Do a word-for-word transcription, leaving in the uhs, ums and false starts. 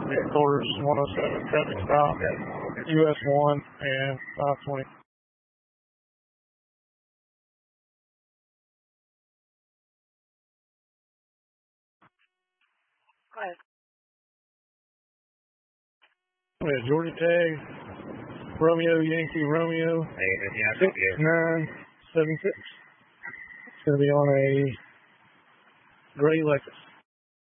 headquarters, one oh seven traffic stop, U S one and five twenty. Go ahead. We have Georgia Tag, Romeo Yankee Romeo, six nine seven six. It's going to be on a gray Lexus.